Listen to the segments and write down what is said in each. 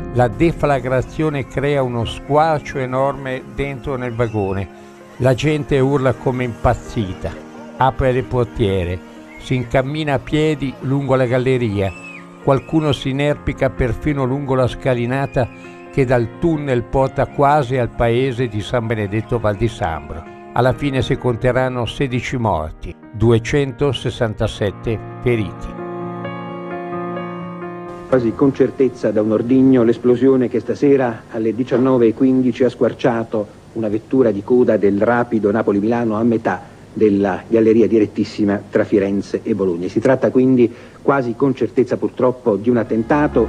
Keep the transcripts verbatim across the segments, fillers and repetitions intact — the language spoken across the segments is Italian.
La deflagrazione crea uno squarcio enorme dentro nel vagone. La gente urla come impazzita, apre le portiere, si incammina a piedi lungo la galleria. Qualcuno si inerpica perfino lungo la scalinata che dal tunnel porta quasi al paese di San Benedetto Val di Sambro. Alla fine si conteranno sedici morti, duecentosessantasette feriti. Quasi con certezza da un ordigno l'esplosione che stasera alle diciannove e quindici ha squarciato una vettura di coda del rapido Napoli-Milano a metà della galleria direttissima tra Firenze e Bologna. Si tratta quindi quasi con certezza purtroppo di un attentato.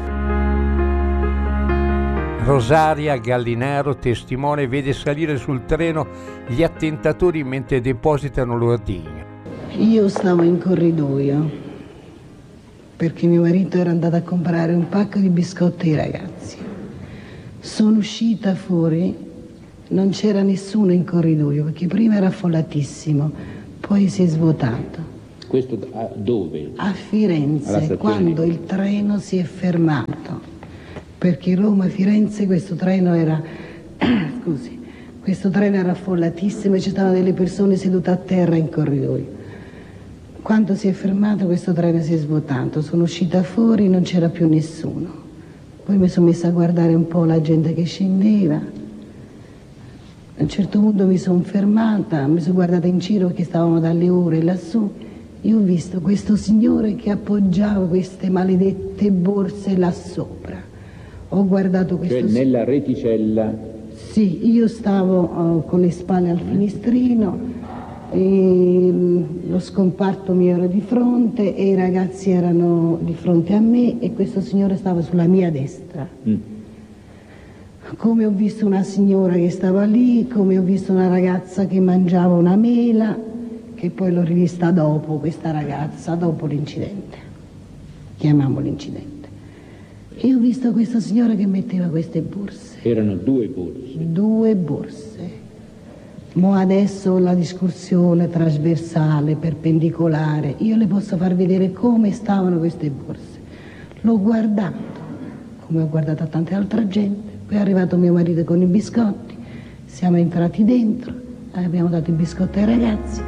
Rosaria Gallinaro, testimone, vede salire sul treno gli attentatori mentre depositano l'ordigno. Io stavo in corridoio perché mio marito era andato a comprare un pacco di biscotti ai ragazzi. Sono uscita fuori, non c'era nessuno in corridoio perché prima era affollatissimo, poi si è svuotato. Questo a dove? A Firenze, quando il treno si è fermato, perché Roma-Firenze questo treno era, scusi, questo treno era affollatissimo e ci stavano delle persone sedute a terra in corridoio. Quando si è fermato questo treno si è svuotato, sono uscita fuori, non c'era più nessuno. Poi mi sono messa a guardare un po' la gente che scendeva. A un certo punto mi sono fermata, mi sono guardata in giro perché stavamo dalle ore lassù. Io ho visto questo signore che appoggiava queste maledette borse là sopra. Ho guardato questo... Cioè nella reticella? Sì, io stavo uh, con le spalle al finestrino. E lo scomparto mio era di fronte e i ragazzi erano di fronte a me e questo signore stava sulla mia destra. Mm. Come ho visto una signora che stava lì, come ho visto una ragazza che mangiava una mela, che poi l'ho rivista dopo, questa ragazza, dopo l'incidente. Chiamiamo l'incidente. E ho visto questa signora che metteva queste borse. Erano due borse? Due borse. Mo adesso la discussione trasversale, perpendicolare, io le posso far vedere come stavano queste borse. L'ho guardato, come ho guardato a tante altre gente, poi è arrivato mio marito con i biscotti, siamo entrati dentro, abbiamo dato i biscotti ai ragazzi.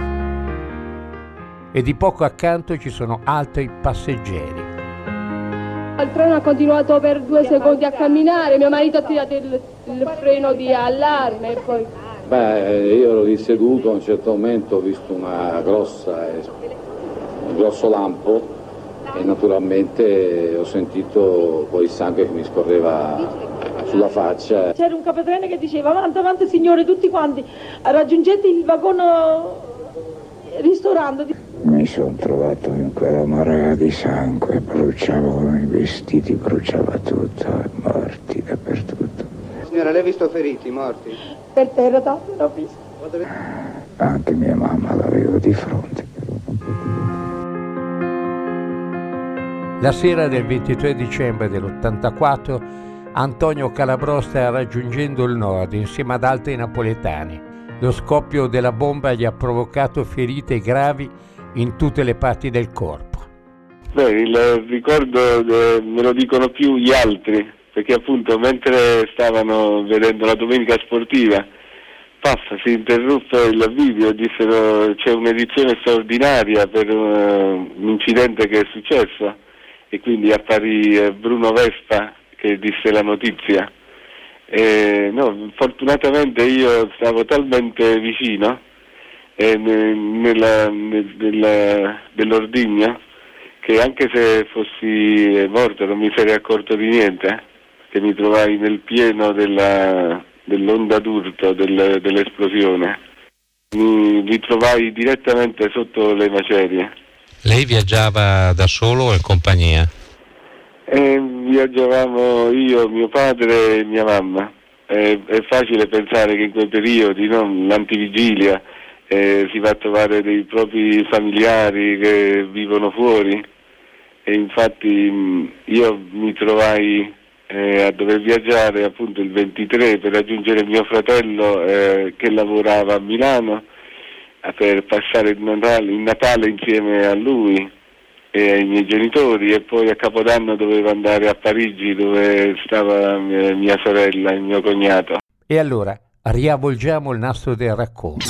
E di poco accanto ci sono altri passeggeri. Il treno ha continuato per due secondi a camminare, mio marito ha tirato il, il freno di allarme e poi... Beh, io ero di seduto, a un certo momento ho visto una grossa, un grosso lampo e naturalmente ho sentito poi il sangue che mi scorreva sulla faccia. C'era un capotreno che diceva avanti, avanti signore, tutti quanti, raggiungete il vagone ristorante. Mi sono trovato in quella marea di sangue, bruciavano i vestiti, bruciava tutto, morti dappertutto. Signora, lei ha visto feriti, morti? Per terra tanto l'ho visto. Anche mia mamma l'avevo di fronte. La sera del ventitré dicembre dell'ottantaquattro Antonio Calabrò sta raggiungendo il nord insieme ad altri napoletani. Lo scoppio della bomba gli ha provocato ferite gravi in tutte le parti del corpo. Beh, il ricordo eh, me lo dicono più gli altri, perché appunto mentre stavano vedendo la domenica sportiva, paf, si interruppe il video e dissero c'è un'edizione straordinaria per uh, un incidente che è successo, e quindi apparì uh, Bruno Vespa che disse la notizia. E, no, fortunatamente io stavo talmente vicino eh, nella, nella, dell'ordigno che anche se fossi morto non mi sarei accorto di niente, che mi trovai nel pieno della, dell'onda d'urto del, dell'esplosione. Mi ritrovai direttamente sotto le macerie. Lei viaggiava da solo o in compagnia? E viaggiavamo io, mio padre e mia mamma. È, è facile pensare che in quei periodi, no, l'antivigilia, eh, si va a trovare dei propri familiari che vivono fuori, e infatti mh, io mi trovai eh, a dover viaggiare appunto il ventitré per raggiungere mio fratello eh, che lavorava a Milano, per passare il Natale, il Natale insieme a lui. e ai miei genitori, e poi a Capodanno dovevo andare a Parigi dove stava mia sorella e mio cognato. E allora riavvolgiamo il nastro del racconto.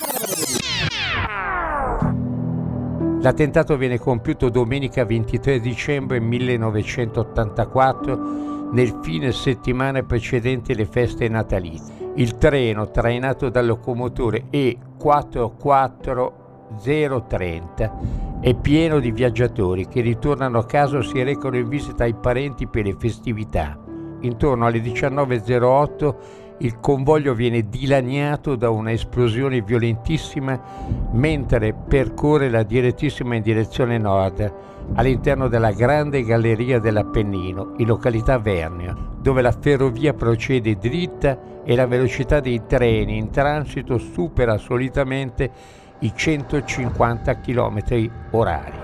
L'attentato viene compiuto domenica ventitré dicembre millenovecentottantaquattro, nel fine settimana precedente le feste natalizie. Il treno trainato dal locomotore E quattro quattro zero trenta è pieno di viaggiatori che ritornano a casa o si recano in visita ai parenti per le festività. Intorno alle diciannove e zero otto il convoglio viene dilaniato da una esplosione violentissima mentre percorre la direttissima in direzione nord all'interno della grande galleria dell'Appennino in località Vernio, dove la ferrovia procede dritta e la velocità dei treni in transito supera solitamente i centocinquanta chilometri orari.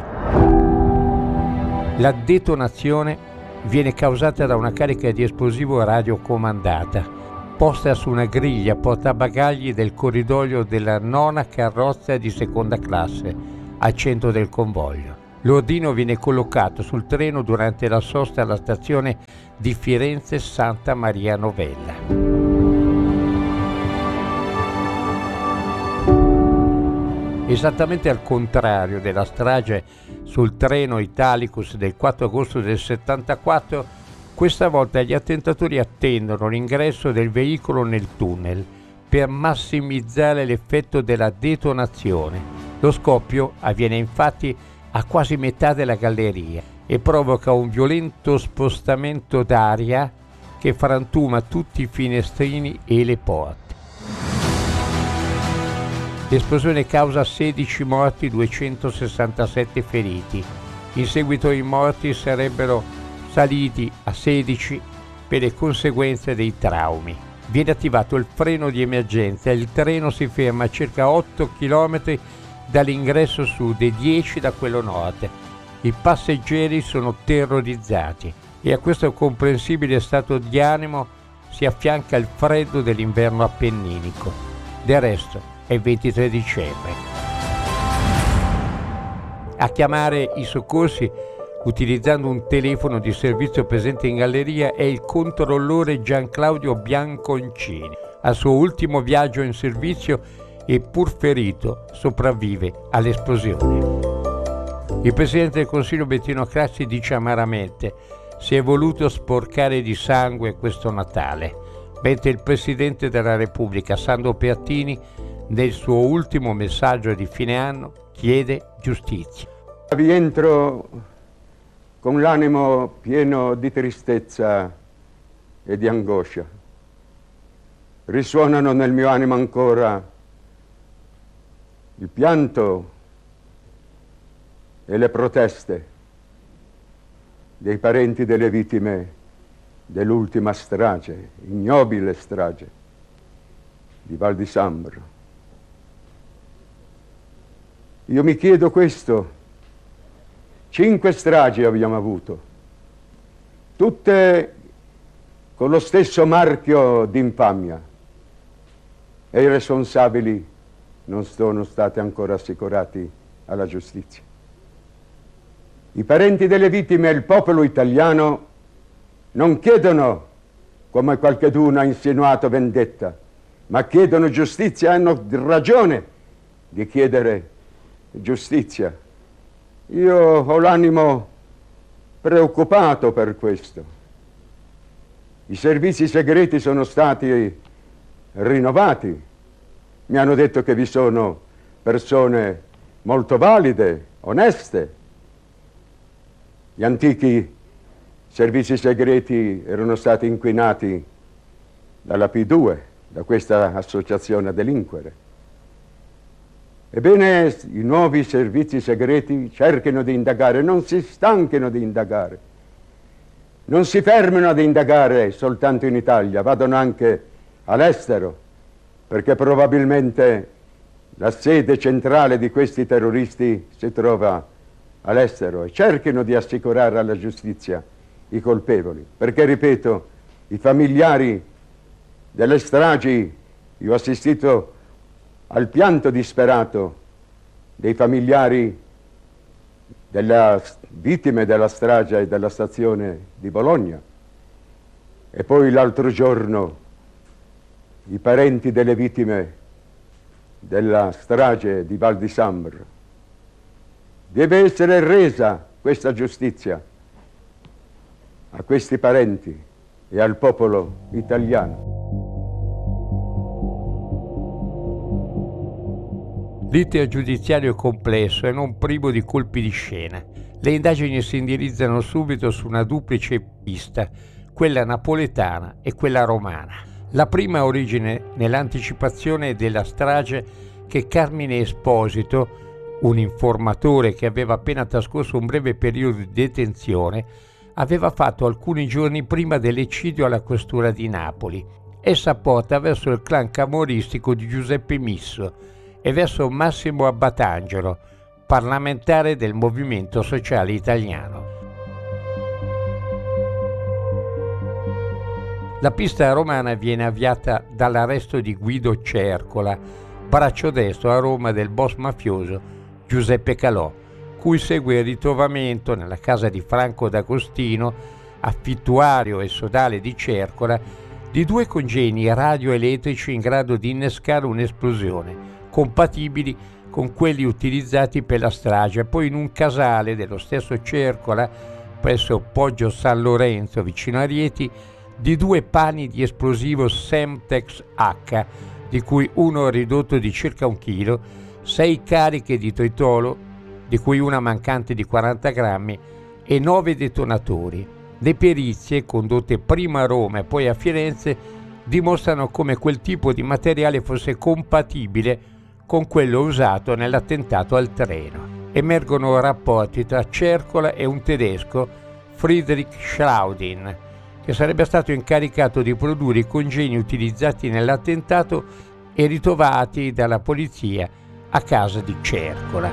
La detonazione viene causata da una carica di esplosivo radiocomandata posta su una griglia portabagagli del corridoio della nona carrozza di seconda classe al centro del convoglio. L'ordino viene collocato sul treno durante la sosta alla stazione di Firenze Santa Maria Novella. Esattamente al contrario della strage sul treno Italicus del quattro agosto del settantaquattro, questa volta gli attentatori attendono l'ingresso del veicolo nel tunnel per massimizzare l'effetto della detonazione. Lo scoppio avviene infatti a quasi metà della galleria e provoca un violento spostamento d'aria che frantuma tutti i finestrini e le porte. L'esplosione causa sedici morti e duecentosessantasette feriti. In seguito i morti sarebbero saliti a sedici per le conseguenze dei traumi. Viene attivato il freno di emergenza e il treno si ferma a circa otto chilometri dall'ingresso sud e dieci da quello nord. I passeggeri sono terrorizzati e a questo comprensibile stato di animo si affianca il freddo dell'inverno appenninico. Del resto è il ventitré dicembre. A chiamare i soccorsi utilizzando un telefono di servizio presente in galleria è il controllore Gian Claudio Bianconcini. Al suo ultimo viaggio in servizio e pur ferito sopravvive all'esplosione. Il Presidente del Consiglio Bettino Craxi dice amaramente: si è voluto sporcare di sangue questo Natale, mentre il Presidente della Repubblica Sandro Pertini nel suo ultimo messaggio di fine anno chiede giustizia. Vi entro con l'animo pieno di tristezza e di angoscia. Risuonano nel mio animo ancora il pianto e le proteste dei parenti delle vittime dell'ultima strage, ignobile strage di Val di Sambro. Io mi chiedo questo. Cinque stragi abbiamo avuto, tutte con lo stesso marchio di infamia, e i responsabili non sono stati ancora assicurati alla giustizia. I parenti delle vittime e il popolo italiano non chiedono, come qualcuno ha insinuato, vendetta, ma chiedono giustizia, hanno ragione di chiedere giustizia. Io ho l'animo preoccupato per questo. I servizi segreti sono stati rinnovati. Mi hanno detto che vi sono persone molto valide, oneste. Gli antichi servizi segreti erano stati inquinati dalla P due, da questa associazione a delinquere. Ebbene, i nuovi servizi segreti cercano di indagare, non si stanchino di indagare, non si fermano ad indagare soltanto in Italia, vadano anche all'estero, perché probabilmente la sede centrale di questi terroristi si trova all'estero, e cerchino di assicurare alla giustizia i colpevoli, perché, ripeto, i familiari delle stragi, io ho assistito al pianto disperato dei familiari delle vittime della strage della stazione di Bologna, e poi l'altro giorno i parenti delle vittime della strage di Val di Sambro. Deve essere resa questa giustizia a questi parenti e al popolo italiano. L'iter giudiziario è complesso e non privo di colpi di scena. Le indagini si indirizzano subito su una duplice pista, quella napoletana e quella romana. La prima ha origine nell'anticipazione della strage che Carmine Esposito, un informatore che aveva appena trascorso un breve periodo di detenzione, aveva fatto alcuni giorni prima dell'eccidio alla questura di Napoli. Essa porta verso il clan camorristico di Giuseppe Misso e verso Massimo Abbatangelo, parlamentare del Movimento Sociale Italiano. La pista romana viene avviata dall'arresto di Guido Cercola, braccio destro a Roma del boss mafioso Giuseppe Calò, cui segue il ritrovamento nella casa di Franco D'Agostino, affittuario e sodale di Cercola, di due congegni radioelettrici in grado di innescare un'esplosione, compatibili con quelli utilizzati per la strage. Poi in un casale dello stesso Cercola, presso Poggio San Lorenzo, vicino a Rieti, di due pani di esplosivo Semtex H, di cui uno ridotto di circa un chilo, sei cariche di tritolo, di cui una mancante di quaranta grammi, e nove detonatori. Le perizie, condotte prima a Roma e poi a Firenze, dimostrano come quel tipo di materiale fosse compatibile con quello usato nell'attentato al treno. Emergono rapporti tra Cercola e un tedesco, Friedrich Schlaudin, che sarebbe stato incaricato di produrre i congegni utilizzati nell'attentato e ritrovati dalla polizia a casa di Cercola.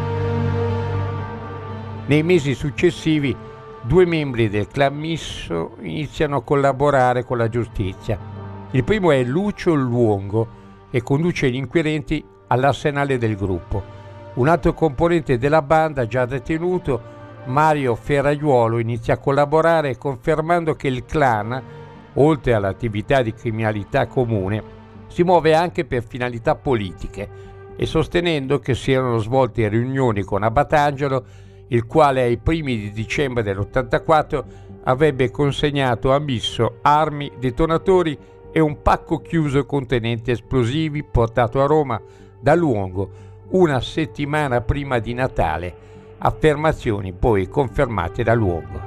Nei mesi successivi, due membri del clan Misso iniziano a collaborare con la giustizia. Il primo è Lucio Luongo, che conduce gli inquirenti all'arsenale del gruppo. Un altro componente della banda, già detenuto, Mario Ferraiuolo, inizia a collaborare confermando che il clan, oltre all'attività di criminalità comune, si muove anche per finalità politiche e sostenendo che si erano svolte riunioni con Abbatangelo, il quale ai primi di dicembre dell'ottantaquattro avrebbe consegnato a Misso armi, detonatori e un pacco chiuso contenente esplosivi portato a Roma da Luongo una settimana prima di Natale, affermazioni poi confermate da Luongo.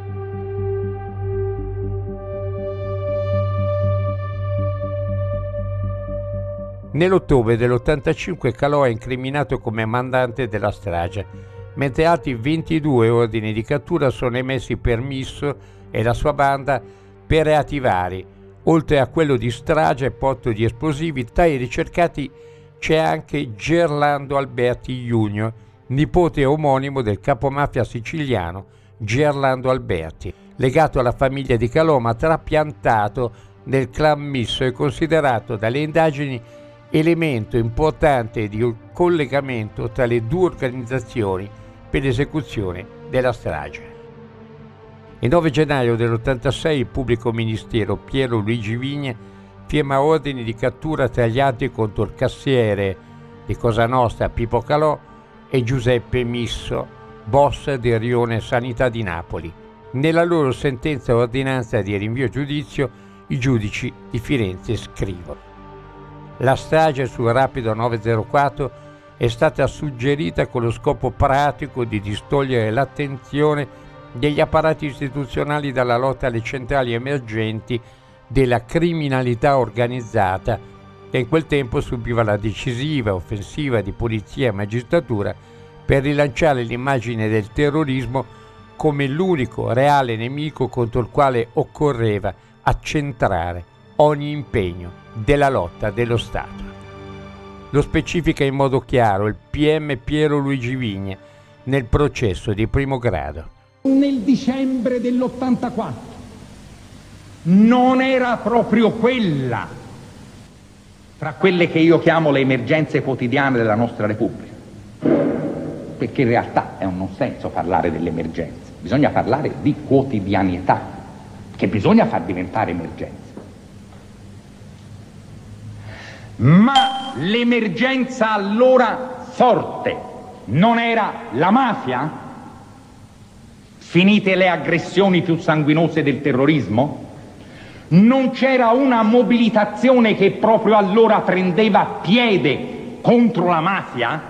Nell'ottobre dell'ottantacinque Calò è incriminato come mandante della strage, mentre altri ventidue ordini di cattura sono emessi per Misso e la sua banda per reati vari. Oltre a quello di strage e porto di esplosivi, tra i ricercati c'è anche Gerlando Alberti junior, nipote omonimo del capomafia siciliano Gerlando Alberti, legato alla famiglia di Calò ma trapiantato nel clan Misso e considerato dalle indagini elemento importante di collegamento tra le due organizzazioni per l'esecuzione della strage. Il nove gennaio dell'ottantasei il pubblico ministero Piero Luigi Vigna firma ordini di cattura tra gli altri contro il cassiere di Cosa Nostra Pippo Calò e Giuseppe Misso, boss del rione Sanità di Napoli. Nella loro sentenza e ordinanza di rinvio a giudizio i giudici di Firenze scrivono: la strage sul Rapido nove zero quattro è stata suggerita con lo scopo pratico di distogliere l'attenzione degli apparati istituzionali dalla lotta alle centrali emergenti della criminalità organizzata, che in quel tempo subiva la decisiva offensiva di polizia e magistratura per rilanciare l'immagine del terrorismo come l'unico reale nemico contro il quale occorreva accentrare ogni impegno della lotta dello Stato. Lo specifica in modo chiaro il P M Piero Luigi Vigna nel processo di primo grado. Nel dicembre dell'ottantaquattro non era proprio quella tra quelle che io chiamo le emergenze quotidiane della nostra Repubblica. perché in realtà è un non senso parlare dell'emergenza, bisogna parlare di quotidianità, che bisogna far diventare emergenza. Ma l'emergenza allora forte non era la mafia? Finite le aggressioni più sanguinose del terrorismo? Non c'era una mobilitazione che proprio allora prendeva piede contro la mafia?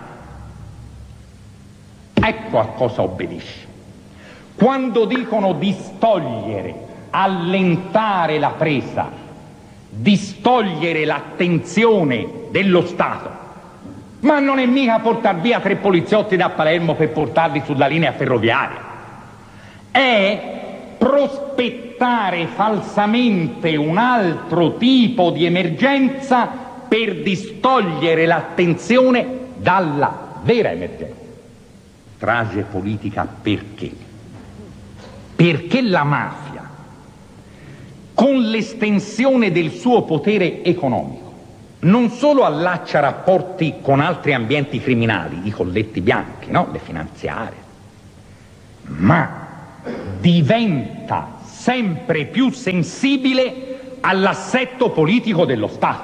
Ecco a cosa obbedisce. Quando dicono distogliere, allentare la presa, distogliere l'attenzione dello Stato, ma non è mica portar via tre poliziotti da Palermo per portarli sulla linea ferroviaria, è prospettare falsamente un altro tipo di emergenza per distogliere l'attenzione dalla vera emergenza. Strage politica perché? Perché la mafia, con l'estensione del suo potere economico, non solo allaccia rapporti con altri ambienti criminali, i colletti bianchi, no? Le finanziarie, ma diventa sempre più sensibile all'assetto politico dello Stato.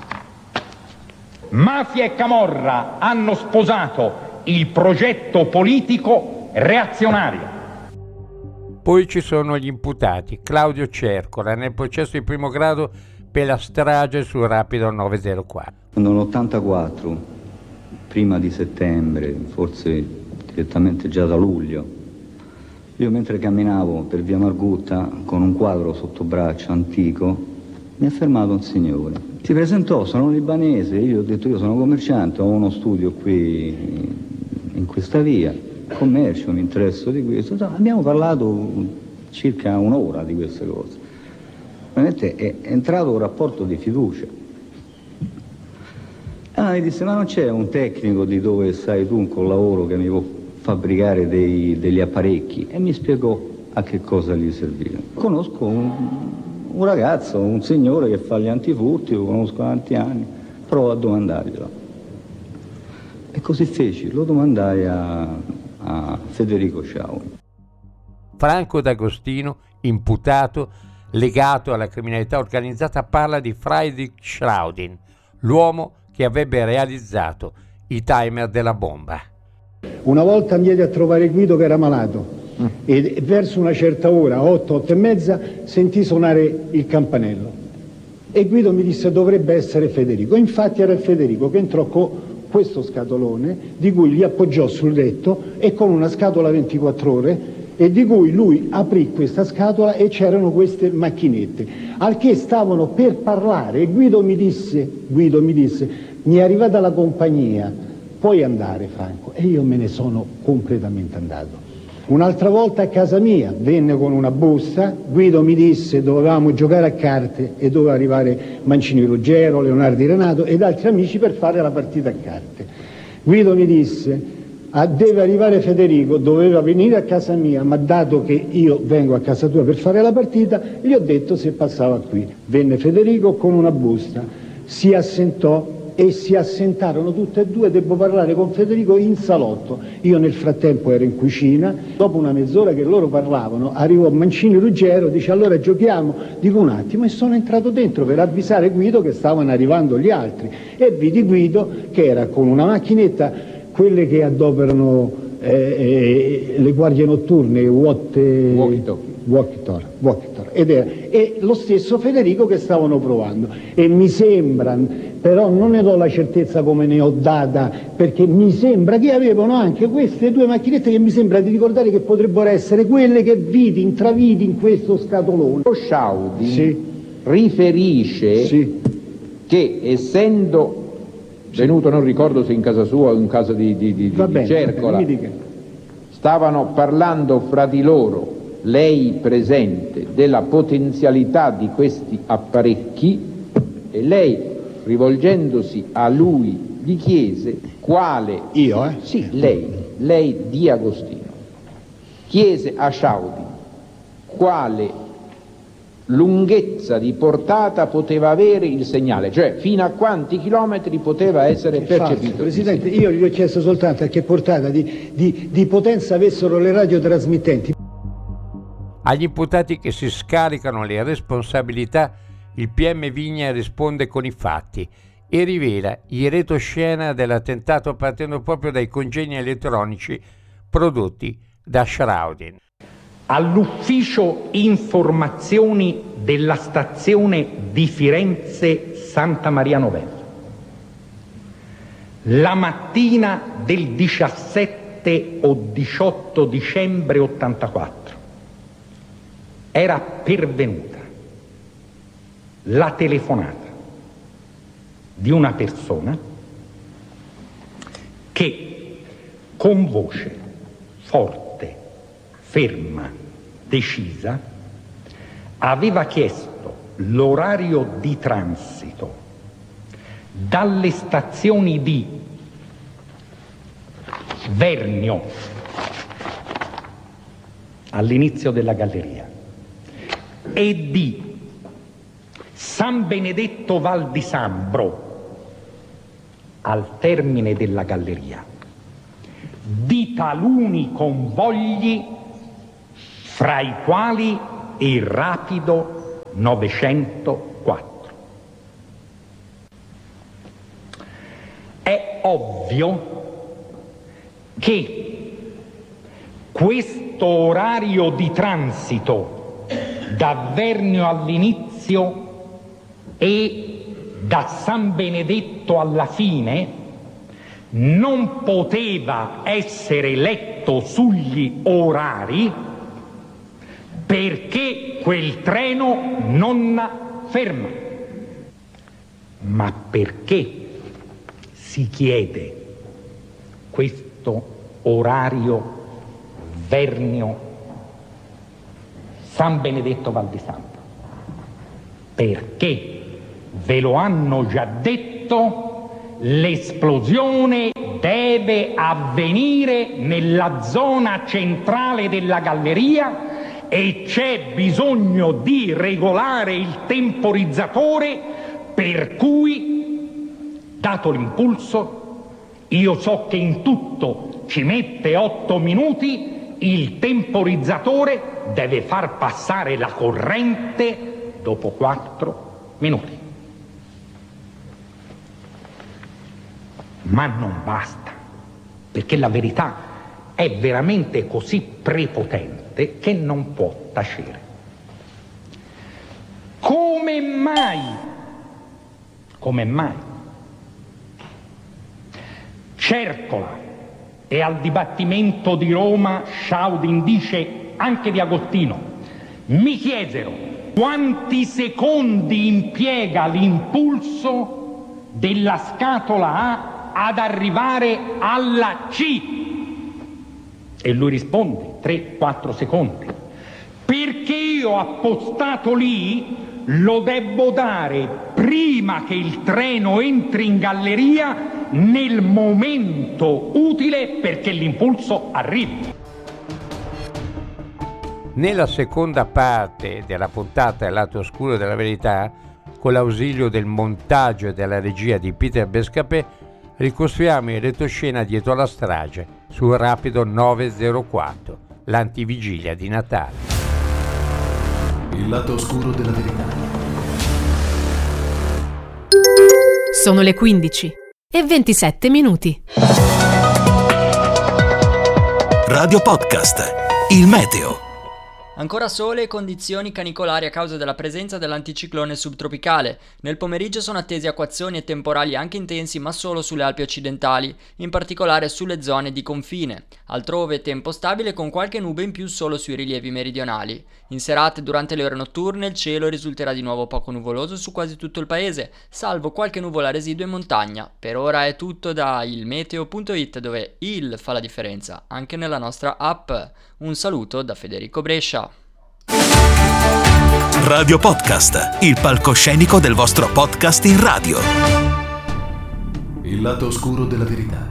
Mafia e camorra hanno sposato il progetto politico reazionario. Poi ci sono gli imputati. Claudio Cercola nel processo di primo grado per la strage sul Rapido novecentoquattro. Nell'ottantaquattro, prima di settembre, forse direttamente già da luglio, io mentre camminavo per via Margutta con un quadro sotto braccio antico, mi ha fermato un signore. Si presentò, sono libanese, io ho detto io sono commerciante, ho uno studio qui in questa via, commercio, mi interesso di questo. Abbiamo parlato circa un'ora di queste cose. Veramente è entrato un rapporto di fiducia. Ah, mi disse, ma non c'è un tecnico di dove sai tu, un collavoro che mi può fabbricare dei, degli apparecchi? E mi spiegò a che cosa gli serviva. Conosco un, un ragazzo, un signore che fa gli antifurti, lo conosco da tanti anni, provo a domandarglielo. E così feci, lo domandai a, a Federico Sciaudi. Franco D'Agostino, imputato legato alla criminalità organizzata, parla di Friedrich Schlaudin, l'uomo che avrebbe realizzato i timer della bomba. Una volta mi diedi a trovare Guido che era malato mm. e verso una certa ora, otto, otto e mezza, sentì suonare il campanello e Guido mi disse dovrebbe essere Federico. Infatti era il Federico che entrò con questo scatolone di cui gli appoggiò sul letto e con una scatola ventiquattro ore e di cui lui aprì questa scatola e c'erano queste macchinette, al che stavano per parlare e Guido mi disse, Guido mi disse, mi è arrivata la compagnia, puoi andare Franco? E io me ne sono completamente andato. Un'altra volta a casa mia, venne con una busta, Guido mi disse dovevamo giocare a carte e doveva arrivare Mancini Ruggero, Leonardo Renato ed altri amici per fare la partita a carte. Guido mi disse ah, deve arrivare Federico, doveva venire a casa mia, ma dato che io vengo a casa tua per fare la partita, gli ho detto se passava qui. Venne Federico con una busta, si assentò e si assentarono tutte e due, devo parlare con Federico in salotto. Io nel frattempo ero in cucina, dopo una mezz'ora che loro parlavano, arrivò Mancini Ruggero, dice allora giochiamo, dico un attimo e sono entrato dentro per avvisare Guido che stavano arrivando gli altri e vidi Guido che era con una macchinetta, quelle che adoperano eh, eh, le guardie notturne, walkie-talkie, ed era e lo stesso Federico che stavano provando e mi sembra, però non ne do la certezza come ne ho data, perché mi sembra che avevano anche queste due macchinette che mi sembra di ricordare che potrebbero essere quelle che vidi, intravidi in questo scatolone. Lo Sciaudi sì. riferisce sì. che essendo venuto, non ricordo se in casa sua o in casa di, di, di, Va di bene, Cercola, va bene, stavano parlando fra di loro, lei presente, della potenzialità di questi apparecchi e lei, rivolgendosi a lui, gli chiese quale... Io, eh? Sì, lei, lei di Agostino, chiese a Sciaudi quale lunghezza di portata poteva avere il segnale, cioè fino a quanti chilometri poteva essere È falso, percepito. Presidente, io gli ho chiesto soltanto a che portata di, di, di potenza avessero le radiotrasmittenti. Agli imputati che si scaricano le responsabilità, il P M Vigna risponde con i fatti e rivela il retroscena dell'attentato partendo proprio dai congegni elettronici prodotti da Shrouding. All'ufficio informazioni della stazione di Firenze Santa Maria Novella, la mattina del diciassette o diciotto dicembre ottantaquattro era pervenuta la telefonata di una persona che con voce forte, ferma, decisa, aveva chiesto l'orario di transito dalle stazioni di Vernio all'inizio della galleria e di San Benedetto Val di Sambro al termine della galleria, di taluni convogli fra i quali il rapido novecentoquattro. È ovvio che questo orario di transito da Vernio all'inizio e da San Benedetto alla fine non poteva essere letto sugli orari perché quel treno non ferma. Ma perché si chiede questo orario Vernio San Benedetto Val di Sambro? Perché, ve lo hanno già detto, l'esplosione deve avvenire nella zona centrale della galleria e c'è bisogno di regolare il temporizzatore, per cui, dato l'impulso, io so che in tutto ci mette otto minuti, il temporizzatore deve far passare la corrente dopo quattro minuti. Ma non basta, perché la verità è veramente così prepotente che non può tacere. Come mai, come mai Cercola e al dibattimento di Roma Shrouding dice anche di Agostino, mi chiesero quanti secondi impiega l'impulso della scatola A ad arrivare alla C, e lui risponde tre quattro secondi, perché io appostato lì lo debbo dare prima che il treno entri in galleria, nel momento utile perché l'impulso arrivi. Nella seconda parte della puntata Il lato oscuro della verità, con l'ausilio del montaggio e della regia di Peter Bescapè, ricostruiamo il retroscena dietro la strage sul rapido nove zero quattro, l'antivigilia di Natale. Il lato oscuro della verità. Sono le quindici e ventisette minuti. Radio Podcast, il meteo. Ancora sole e condizioni canicolari a causa della presenza dell'anticiclone subtropicale. Nel pomeriggio sono attesi acquazzoni e temporali anche intensi, ma solo sulle Alpi occidentali, in particolare sulle zone di confine. Altrove tempo stabile con qualche nube in più solo sui rilievi meridionali. In serata e durante le ore notturne il cielo risulterà di nuovo poco nuvoloso su quasi tutto il paese, salvo qualche nuvola residua in montagna. Per ora è tutto da ilmeteo punto it, dove il fa la differenza anche nella nostra app. Un saluto da Federico Brescia. Radio Podcast, il palcoscenico del vostro podcast in radio. Il lato oscuro della verità.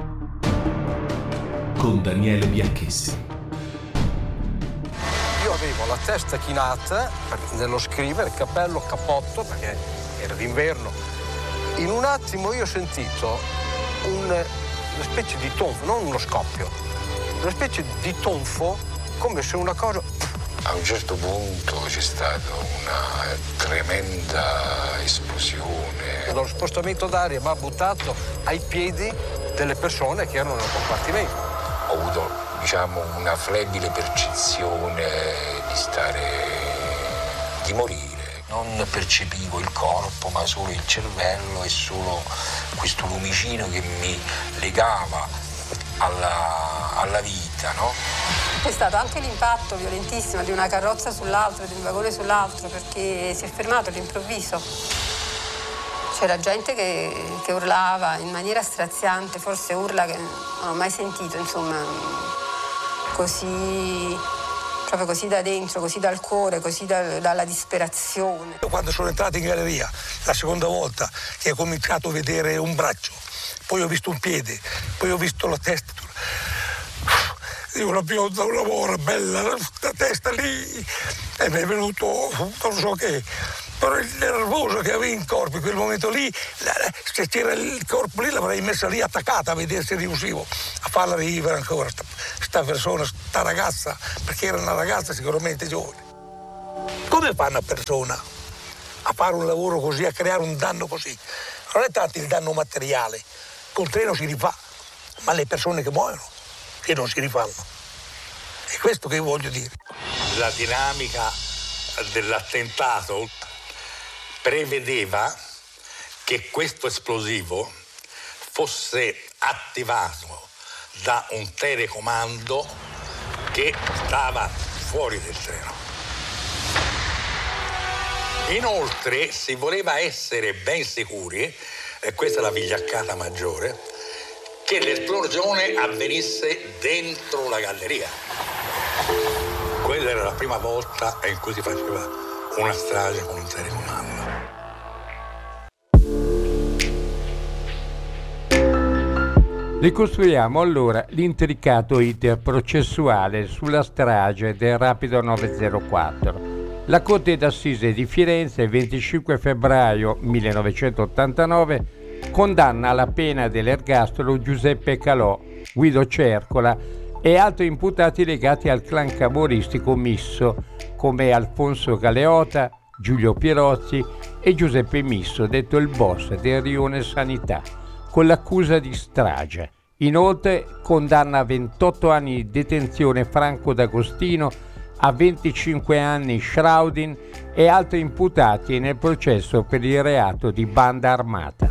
Con Daniele Bianchessi. Io avevo avevo la testa chinata nello scrivere, il cappello, cappotto, perché era d'inverno. In un attimo io ho sentito un, una specie di tonfo, non uno scoppio, una specie di tonfo, come se una cosa... A un certo punto c'è stata una tremenda esplosione. Lo spostamento d'aria mi ha buttato ai piedi delle persone che erano nel compartimento. Ho avuto, diciamo, una flebile percezione di stare, di morire. Non percepivo il corpo, ma solo il cervello e solo questo lumicino che mi legava alla, alla vita, no? C'è stato anche l'impatto violentissimo di una carrozza sull'altra, di un vagone sull'altro, perché si è fermato all'improvviso. C'era gente che, che urlava in maniera straziante, forse urla che non ho mai sentito, insomma, così, proprio così da dentro, così dal cuore, così da, dalla disperazione. Quando sono entrato in galleria, la seconda volta, che ho cominciato a vedere un braccio, poi ho visto un piede, poi ho visto la testa. Di una bionda, una mora bella, la testa lì, e mi è venuto non so che, però il nervoso che avevo in corpo in quel momento lì, se c'era il corpo lì l'avrei messa lì attaccata a vedere se riuscivo a farla rivivere ancora, sta, sta persona, sta ragazza, perché era una ragazza sicuramente giovane. Come fa una persona a fare un lavoro così, a creare un danno così? Non è tanto il danno materiale, col treno si rifà, ma le persone che muoiono, che non si rifanno. È questo che voglio dire. La dinamica dell'attentato prevedeva che questo esplosivo fosse attivato da un telecomando che stava fuori del treno. Inoltre si voleva essere ben sicuri, e questa è la vigliaccata maggiore, che l'esplosione avvenisse dentro la galleria. Quella era la prima volta in cui si faceva una strage con un telecomando. Ricostruiamo allora l'intricato iter processuale sulla strage del Rapido novecentoquattro. La Corte d'Assise di Firenze, il venticinque febbraio millenovecentottantanove, condanna alla pena dell'ergastolo Giuseppe Calò, Guido Cercola e altri imputati legati al clan camorristico Misso, come Alfonso Galeota, Giulio Pierozzi e Giuseppe Misso, detto il boss del Rione Sanità, con l'accusa di strage. Inoltre condanna a ventotto anni di detenzione Franco D'Agostino, a venticinque anni Shroudin e altri imputati nel processo per il reato di banda armata.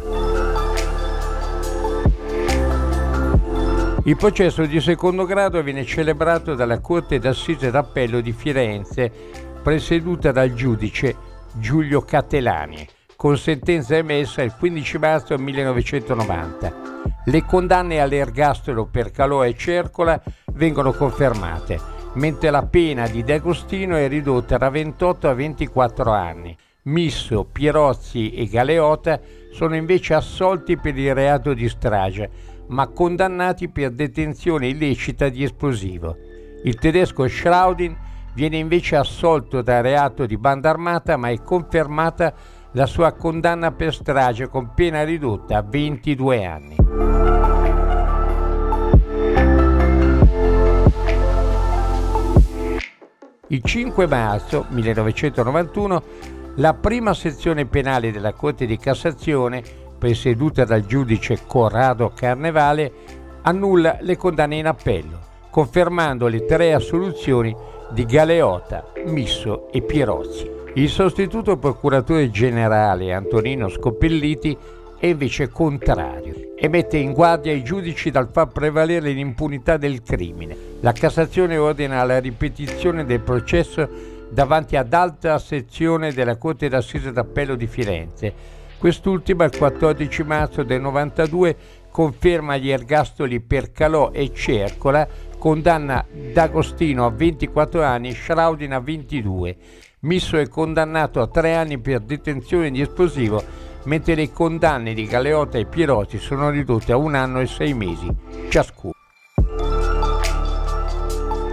Il processo di secondo grado viene celebrato dalla Corte d'Assise d'Appello di Firenze, presieduta dal giudice Giulio Cattelani, con sentenza emessa il quindici marzo millenovecentonovanta. Le condanne all'ergastolo per Calò e Cercola vengono confermate, mentre la pena di D'Agostino è ridotta da ventotto a ventiquattro anni. Misso, Pierozzi e Galeota sono invece assolti per il reato di strage, ma condannati per detenzione illecita di esplosivo. Il tedesco Shroudin viene invece assolto dal reato di banda armata, ma è confermata la sua condanna per strage con pena ridotta a ventidue anni. Il cinque marzo millenovecentonovantuno la prima sezione penale della Corte di Cassazione, presieduta dal giudice Corrado Carnevale, annulla le condanne in appello, confermando le tre assoluzioni di Galeota, Misso e Pierozzi. Il sostituto procuratore generale Antonino Scopelliti è invece contrario e mette in guardia i giudici dal far prevalere l'impunità del crimine. La Cassazione ordina la ripetizione del processo davanti ad altra sezione della Corte d'Assise d'Appello di Firenze. Quest'ultima, il quattordici marzo del novantadue, conferma gli ergastoli per Calò e Cercola, condanna D'Agostino a ventiquattro anni e Shroudin a ventidue. Misso è condannato a tre anni per detenzione di esplosivo, mentre le condanne di Galeota e Pierozzi sono ridotte a un anno e sei mesi ciascuno.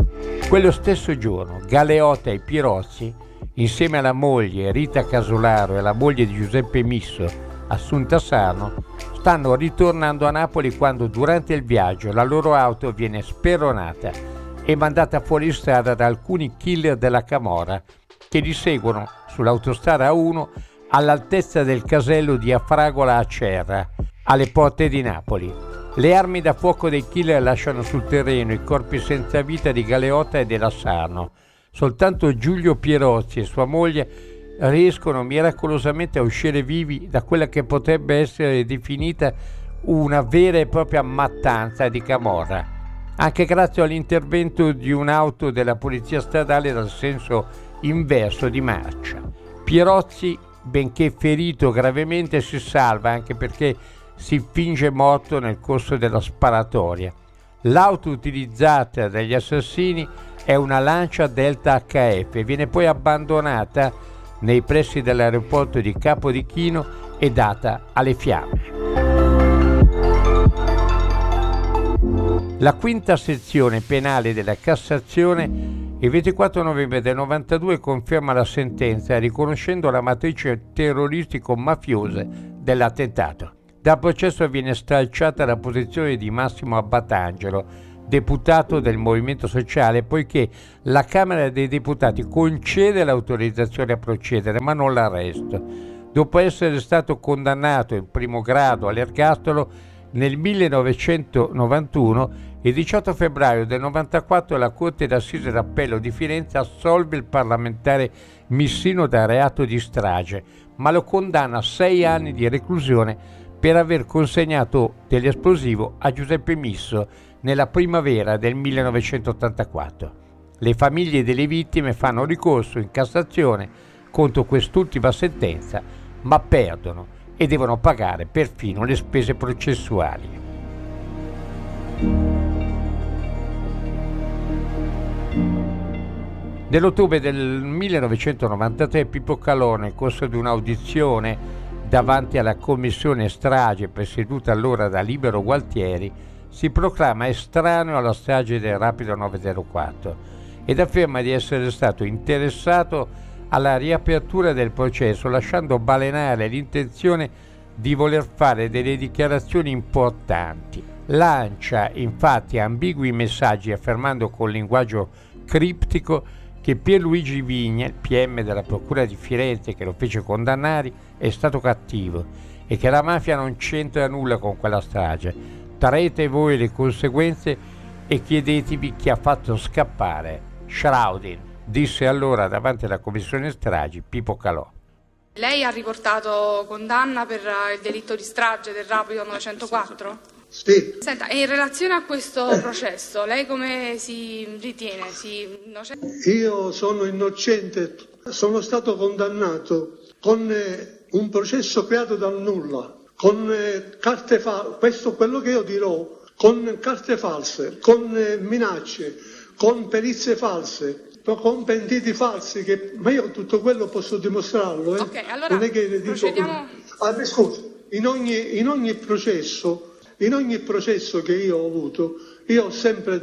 Quello stesso giorno Galeotta e Pirozzi, insieme alla moglie Rita Casolaro e alla moglie di Giuseppe Misso, Assunta Sarno, stanno ritornando a Napoli quando durante il viaggio la loro auto viene speronata e mandata fuori strada da alcuni killer della Camorra che li seguono sull'autostrada A uno all'altezza del casello di Afragola a Cerra, alle porte di Napoli. Le armi da fuoco dei killer lasciano sul terreno i corpi senza vita di Galeotta e della Sarno. Soltanto Giulio Pirozzi e sua moglie riescono miracolosamente a uscire vivi da quella che potrebbe essere definita una vera e propria mattanza di camorra, anche grazie all'intervento di un'auto della polizia stradale dal senso inverso di marcia. Pirozzi, benché ferito gravemente, si salva anche perché si finge morto nel corso della sparatoria. L'auto utilizzata dagli assassini è una Lancia Delta acca effe e viene poi abbandonata nei pressi dell'aeroporto di Capodichino e data alle fiamme. La quinta sezione penale della Cassazione il ventiquattro novembre del novantadue conferma la sentenza riconoscendo la matrice terroristico-mafiosa dell'attentato. Dal processo viene stralciata la posizione di Massimo Abbatangelo, deputato del Movimento Sociale, poiché la Camera dei Deputati concede l'autorizzazione a procedere ma non l'arresto. Dopo essere stato condannato in primo grado all'ergastolo nel millenovecentonovantuno, il diciotto febbraio del novantaquattro la Corte d'Assise d'Appello di Firenze assolve il parlamentare Missino da reato di strage, ma lo condanna a sei anni di reclusione per aver consegnato dell'esplosivo a Giuseppe Misso nella primavera del millenovecentottantaquattro. Le famiglie delle vittime fanno ricorso in Cassazione contro quest'ultima sentenza, ma perdono e devono pagare perfino le spese processuali. Nell'ottobre del millenovecentonovantatré Pippo Calò, nel corso di un'audizione davanti alla commissione strage presieduta allora da Libero Gualtieri, si proclama estraneo alla strage del Rapido novecentoquattro ed afferma di essere stato interessato alla riapertura del processo, lasciando balenare l'intenzione di voler fare delle dichiarazioni importanti. Lancia infatti ambigui messaggi affermando con linguaggio criptico che Pierluigi Vigna, il P M della Procura di Firenze che lo fece condannare, è stato cattivo e che la mafia non c'entra nulla con quella strage. Trarrete voi le conseguenze e chiedetevi chi ha fatto scappare Schraudin, disse allora davanti alla commissione stragi Pippo Calò. Lei ha riportato condanna per il delitto di strage del Rapido novecentoquattro? Sì. Senta, e in relazione a questo processo, lei come si ritiene? Si innocente? Io sono innocente, sono stato condannato con eh, un processo creato dal nulla, con eh, carte false, questo è quello che io dirò, con carte false, con eh, minacce, con perizie false, con pentiti falsi, che, ma io tutto quello posso dimostrarlo. Eh? Ok, allora non è che procediamo... dico, ah, scusa, in ogni, in ogni processo In ogni processo che io ho avuto, io ho sempre,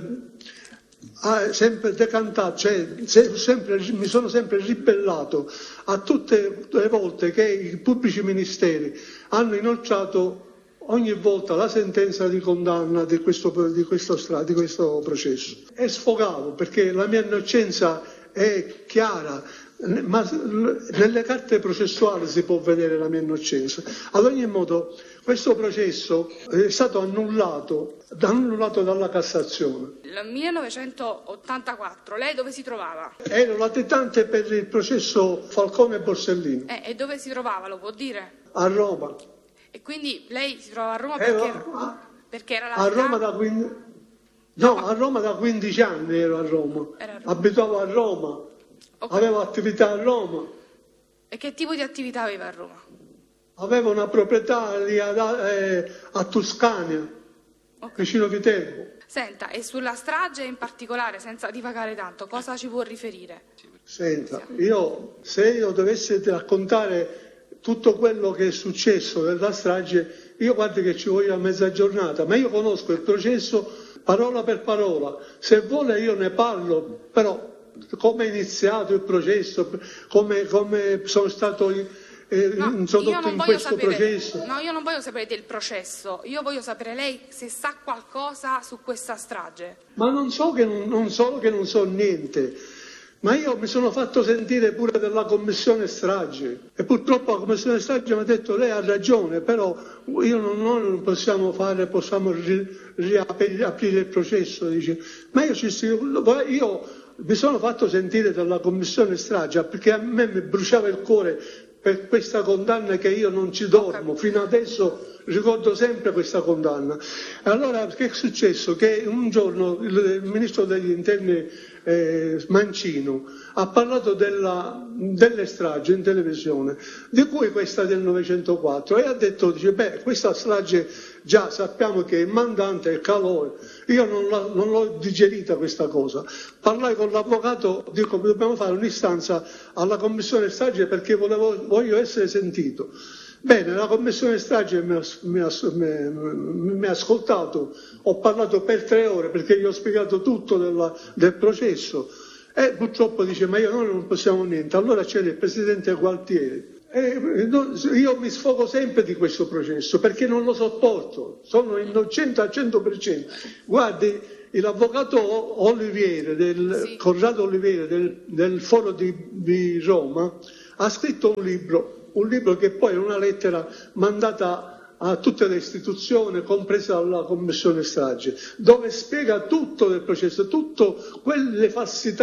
ah, sempre decantato, cioè se, sempre, mi sono sempre ribellato a tutte le volte che i pubblici ministeri hanno inoltrato ogni volta la sentenza di condanna di questo, di questo, di questo processo. E sfogavo perché la mia innocenza è chiara, ma nelle carte processuali si può vedere la mia innocenza. Ad ogni modo, questo processo è stato annullato, annullato dalla Cassazione. Nel millenovecentottantaquattro lei dove si trovava? Ero latitante per il processo Falcone e Borsellino. Eh, e dove si trovava, lo può dire? A Roma. E quindi lei si trova a Roma perché, ero, a, perché era la a Roma da quindici No, a Roma da quindici anni ero a Roma. Era a Roma. Abitavo a Roma. Okay. Avevo attività a Roma. E che tipo di attività aveva a Roma? Avevo una proprietà lì a, eh, a Tuscania, okay, vicino Viterbo. Senta, e sulla strage in particolare, senza divagare tanto, cosa ci può riferire? Senta, io se io dovessi raccontare tutto quello che è successo nella strage, io guardo che ci voglio a mezza giornata, ma io conosco il processo parola per parola. Se vuole io ne parlo, però come è iniziato il processo, come, come sono stato eh, no, introdotto in questo sapere, processo. No, io non voglio sapere del processo, io voglio sapere lei se sa qualcosa su questa strage. Ma non so che non, non solo che non so niente, ma io mi sono fatto sentire pure della commissione strage e purtroppo la commissione strage mi ha detto lei ha ragione, però io non, non possiamo fare, possiamo ri, riaprire il processo, dice. Ma io, ci, io mi sono fatto sentire dalla commissione strage perché a me mi bruciava il cuore per questa condanna che io non ci dormo, fino adesso ricordo sempre questa condanna. Allora che è successo? Che un giorno il ministro degli interni eh, Mancino ha parlato della, delle stragi in televisione, di cui questa del novecentoquattro, e ha detto, dice, beh, questa strage già sappiamo che il mandante è il calore, io non, la, non l'ho digerita questa cosa. Parlai con l'avvocato, dico dobbiamo fare un'istanza alla commissione strage perché volevo, voglio essere sentito. Bene, la commissione strage mi ha, mi, ha, mi, mi ha ascoltato, ho parlato per tre ore perché gli ho spiegato tutto della, del processo e purtroppo dice ma io noi non possiamo niente. Allora c'era il presidente Gualtieri. E io mi sfogo sempre di questo processo perché non lo sopporto, sono innocente al cento per cento. Guardi, l'avvocato Oliviere, del, sì. Corrado Oliviere del, del Foro di, di Roma ha scritto un libro, un libro che poi è una lettera mandata a tutte le istituzioni, compresa la commissione strage, dove spiega tutto del processo, tutte quelle falsità